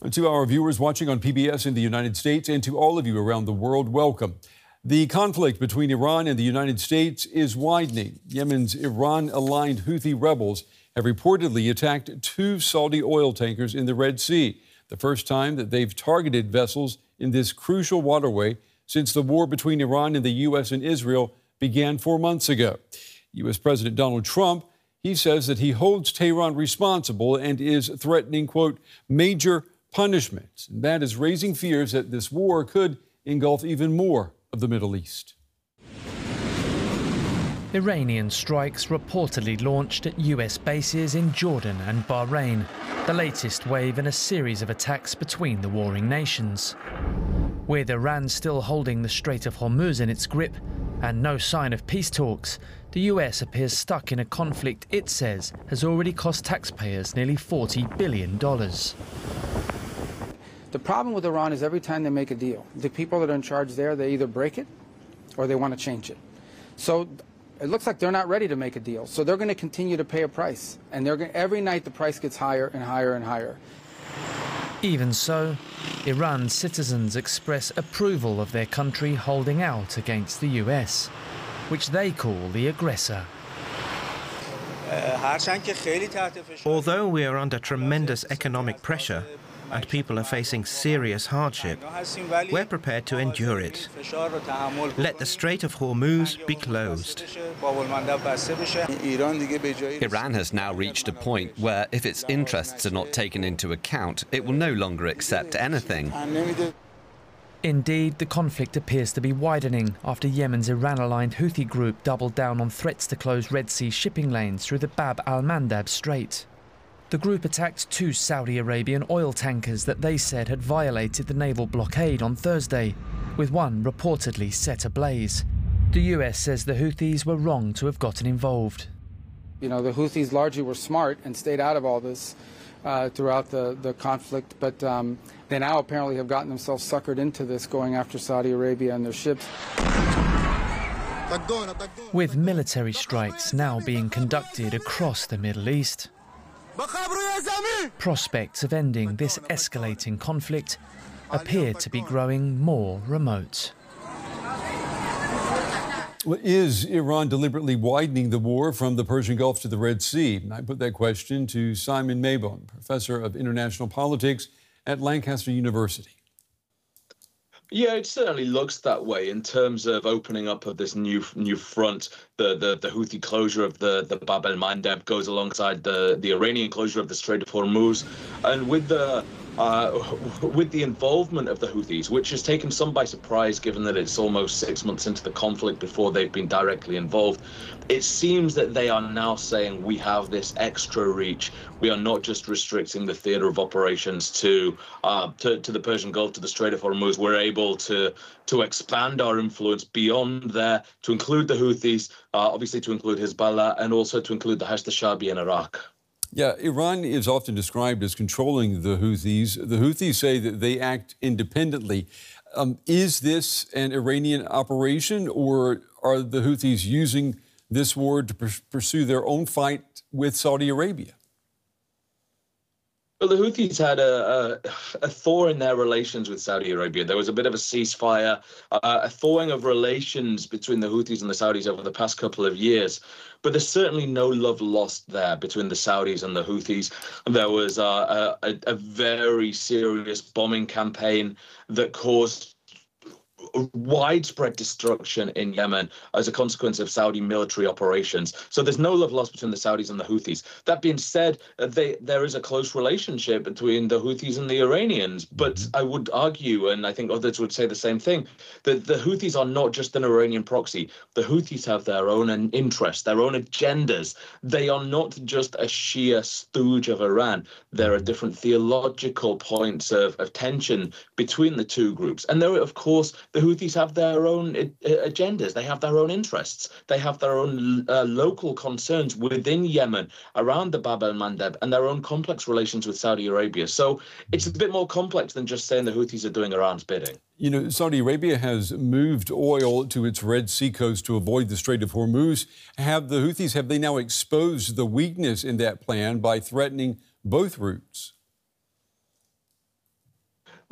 To our viewers watching on PBS in the United States and to all of you around the world, welcome. The conflict between Iran and the United States is widening. Yemen's Iran-aligned Houthi rebels have reportedly attacked 2 Saudi oil tankers in the Red Sea, the first time that they've targeted vessels in this crucial waterway since the war between Iran and the U.S. and Israel began 4 months ago. U.S. President Donald Trump, he says that he holds Tehran responsible and is threatening, quote, major punishment. And that is raising fears that this war could engulf even more of the Middle East. Iranian strikes reportedly launched at U.S. bases in Jordan and Bahrain, the latest wave in a series of attacks between the warring nations. With Iran still holding the Strait of Hormuz in its grip and no sign of peace talks, the U.S. appears stuck in a conflict it says has already cost taxpayers nearly $40 billion. The problem with Iran is every time they make a deal, the people that are in charge there, they either break it or they want to change it. So it looks like they're not ready to make a deal. So they're going to continue to pay a price. And every night the price gets higher and higher and higher. Even so, Iran's citizens express approval of their country holding out against the US, which they call the aggressor. Although we are under tremendous economic pressure and people are facing serious hardship, we're prepared to endure it. Let the Strait of Hormuz be closed. Iran has now reached a point where if its interests are not taken into account, it will no longer accept anything. Indeed, the conflict appears to be widening after Yemen's Iran-aligned Houthi group doubled down on threats to close Red Sea shipping lanes through the Bab al-Mandab Strait. The group attacked 2 Saudi Arabian oil tankers that they said had violated the naval blockade on Thursday, with one reportedly set ablaze. The US says the Houthis were wrong to have gotten involved. You know, the Houthis largely were smart and stayed out of all this throughout the conflict, but they now apparently have gotten themselves suckered into this, going after Saudi Arabia and their ships. With military strikes now being conducted across the Middle East, prospects of ending this escalating conflict appear to be growing more remote. Well, is Iran deliberately widening the war from the Persian Gulf to the Red Sea? I put that question to Simon Mabon, professor of international politics at Lancaster University. Yeah, it certainly looks that way in terms of opening up of this new front. The Houthi closure of the Bab el-Mandeb goes alongside the Iranian closure of the Strait of Hormuz, and with the involvement of the Houthis, which has taken some by surprise given that it's almost 6 months into the conflict before they've been directly involved, it seems that they are now saying we have this extra reach. We are not just restricting the theater of operations to the Persian Gulf, to the Strait of Hormuz. We're able to expand our influence beyond there, to include the Houthis, obviously to include Hezbollah, and also to include the Hashd al-Sha'bi in Iraq. Yeah, Iran is often described as controlling the Houthis. The Houthis say that they act independently. Is this an Iranian operation, or are the Houthis using this war to pursue their own fight with Saudi Arabia? Well, the Houthis had a thaw in their relations with Saudi Arabia. There was a bit of a ceasefire, a thawing of relations between the Houthis and the Saudis over the past couple of years. But there's certainly no love lost there between the Saudis and the Houthis. There was a very serious bombing campaign that caused widespread destruction in Yemen as a consequence of Saudi military operations. So there's no love lost between the Saudis and the Houthis. That being said, there is a close relationship between the Houthis and the Iranians. But I would argue, and I think others would say the same thing, that the Houthis are not just an Iranian proxy. The Houthis have their own interests, their own agendas. They are not just a Shia stooge of Iran. There are different theological points of tension between the two groups. And there, of course, the Houthis have their own agendas. They have their own interests. They have their own local concerns within Yemen around the Bab el-Mandeb and their own complex relations with Saudi Arabia. So it's a bit more complex than just saying the Houthis are doing Iran's bidding. You know, Saudi Arabia has moved oil to its Red Sea coast to avoid the Strait of Hormuz. Have the Houthis, have they now exposed the weakness in that plan by threatening both routes?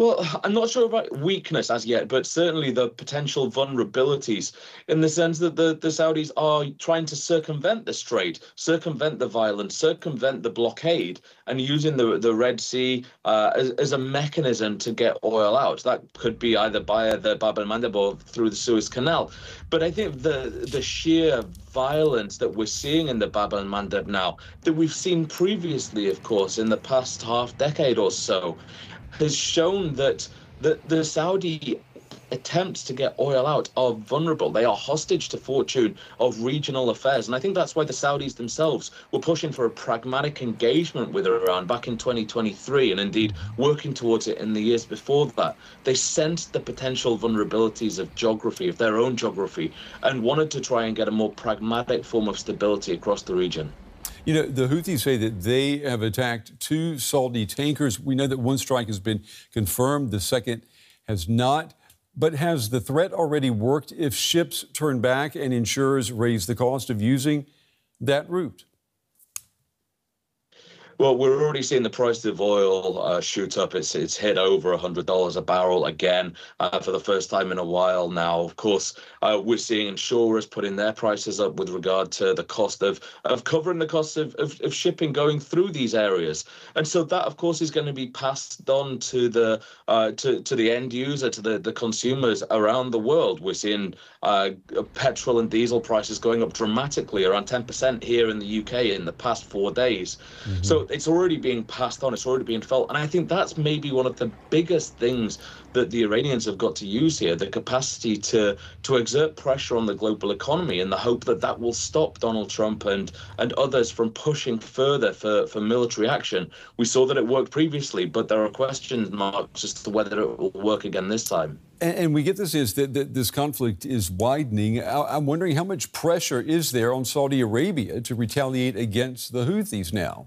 Well, I'm not sure about weakness as yet, but certainly the potential vulnerabilities in the sense that the Saudis are trying to circumvent the strait, circumvent the violence, circumvent the blockade, and using the Red Sea as a mechanism to get oil out. That could be either via the Bab el-Mandeb or through the Suez Canal. But I think the sheer violence that we're seeing in the Bab el-Mandeb now, that we've seen previously, of course, in the past half decade or so, has shown that the Saudi attempts to get oil out are vulnerable. They are hostage to fortune of regional affairs. And I think that's why the Saudis themselves were pushing for a pragmatic engagement with Iran back in 2023, and indeed working towards it in the years before that. They sensed the potential vulnerabilities of geography, of their own geography, and wanted to try and get a more pragmatic form of stability across the region. You know, the Houthis say that they have attacked 2 Saudi tankers. We know that one strike has been confirmed, the second has not. But has the threat already worked if ships turn back and insurers raise the cost of using that route? Well, we're already seeing the price of oil shoot up. It's hit over $100 a barrel again for the first time in a while now. Of course, we're seeing insurers putting their prices up with regard to the cost of covering the cost of shipping going through these areas. And so that, of course, is going to be passed on to the to the end user, to the consumers around the world. We're seeing petrol and diesel prices going up dramatically, around 10% here in the UK in the past 4 days. Mm-hmm. So it's already being passed on, it's already being felt. And I think that's maybe one of the biggest things that the Iranians have got to use here, the capacity to exert pressure on the global economy in the hope that that will stop Donald Trump and others from pushing further for military action. We saw that it worked previously, but there are question marks as to whether it will work again this time. And we get the sense that this conflict is widening. I'm wondering how much pressure is there on Saudi Arabia to retaliate against the Houthis now?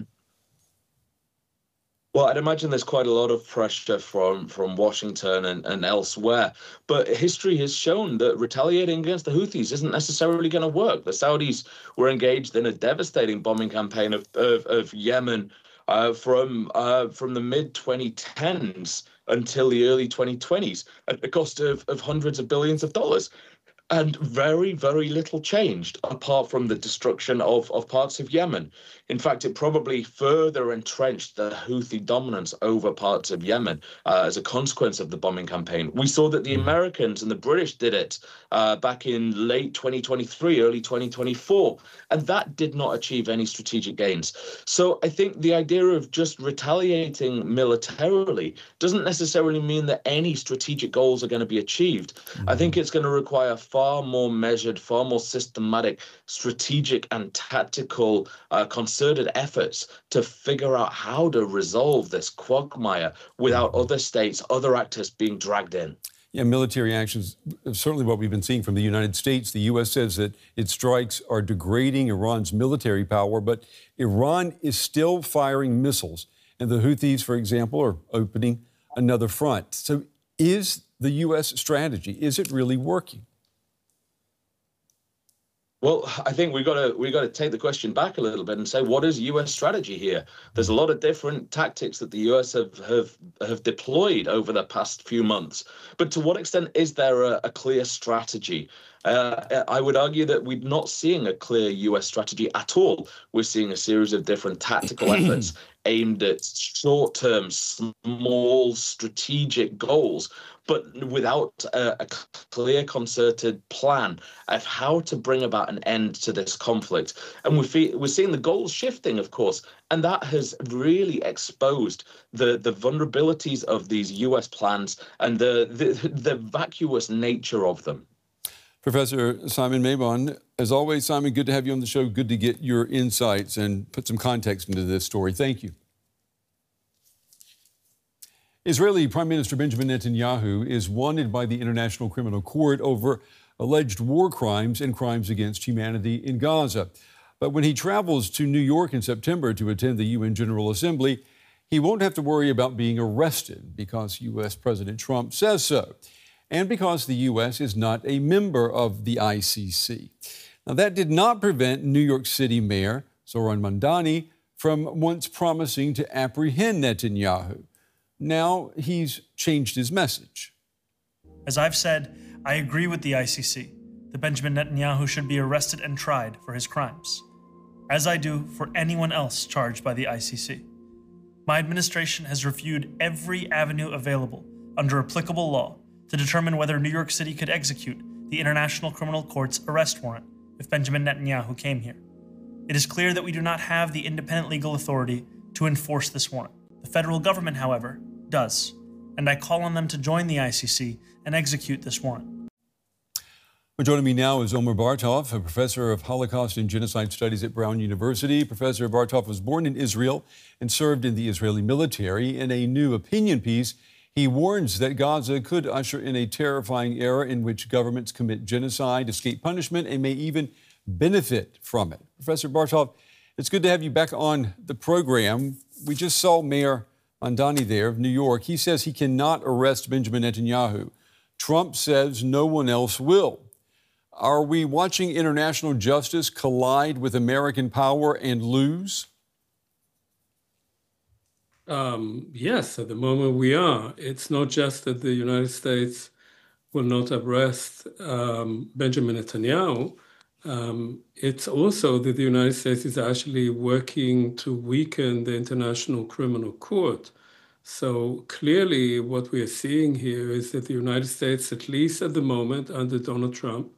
Well, I'd imagine there's quite a lot of pressure from Washington and elsewhere. But history has shown that retaliating against the Houthis isn't necessarily going to work. The Saudis were engaged in a devastating bombing campaign of Yemen from the mid-2010s until the early 2020s at the cost of hundreds of billions of dollars. And very, very little changed apart from the destruction of parts of Yemen. In fact, it probably further entrenched the Houthi dominance over parts of Yemen as a consequence of the bombing campaign. We saw that the Americans and the British did it back in late 2023, early 2024, and that did not achieve any strategic gains. So I think the idea of just retaliating militarily doesn't necessarily mean that any strategic goals are going to be achieved. I think it's going to require far more measured, far more systematic, strategic and tactical concerted efforts to figure out how to resolve this quagmire without other states, other actors being dragged in. Yeah, military actions, certainly what we've been seeing from the United States. The U.S. says that its strikes are degrading Iran's military power, but Iran is still firing missiles. And the Houthis, for example, are opening another front. So is the U.S. strategy, is it really working? Well, I think we got to take the question back a little bit and say, what is U.S. strategy here? There's a lot of different tactics that the U.S. have deployed over the past few months, but to what extent is there a clear strategy? I would argue that we're not seeing a clear U.S. strategy at all. We're seeing a series of different tactical efforts aimed at short-term, small, strategic goals, but without a clear, concerted plan of how to bring about an end to this conflict. And we're seeing the goals shifting, of course, and that has really exposed the vulnerabilities of these U.S. plans and the vacuous nature of them. Professor Simon Mabon, as always, Simon, good to have you on the show. Good to get your insights and put some context into this story. Thank you. Israeli Prime Minister Benjamin Netanyahu is wanted by the International Criminal Court over alleged war crimes and crimes against humanity in Gaza. But when he travels to New York in September to attend the UN General Assembly, he won't have to worry about being arrested because U.S. President Trump says so, and because the U.S. is not a member of the ICC. Now, that did not prevent New York City Mayor Zohran Mamdani from once promising to apprehend Netanyahu. Now he's changed his message. As I've said, I agree with the ICC that Benjamin Netanyahu should be arrested and tried for his crimes, as I do for anyone else charged by the ICC. My administration has reviewed every avenue available under applicable law to determine whether New York City could execute the International Criminal Court's arrest warrant if Benjamin Netanyahu came here. It is clear that we do not have the independent legal authority to enforce this warrant. The federal government, however, does, and I call on them to join the ICC and execute this warrant. Well, joining me now is Omer Bartov, a professor of Holocaust and Genocide Studies at Brown University. Professor Bartov was born in Israel and served in the Israeli military. In a new opinion piece, he warns that Gaza could usher in a terrifying era in which governments commit genocide, escape punishment, and may even benefit from it. Professor Bartov, it's good to have you back on the program. We just saw Mayor Mamdani there of New York. He says he cannot arrest Benjamin Netanyahu. Trump says no one else will. Are we watching international justice collide with American power and lose? Yes, at the moment we are. It's not just that the United States will not arrest Benjamin Netanyahu. It's also that the United States is actually working to weaken the International Criminal Court. So clearly what we are seeing here is that the United States, at least at the moment under Donald Trump,